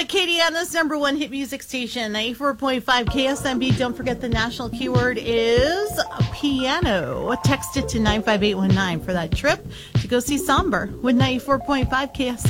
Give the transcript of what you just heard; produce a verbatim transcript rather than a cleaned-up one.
Acadiana's number one hit music station, ninety-four point five K S M B. Don't forget the national keyword is piano. Text it to nine five eight one nine for that trip to go see Somber with ninety-four point five K S M B.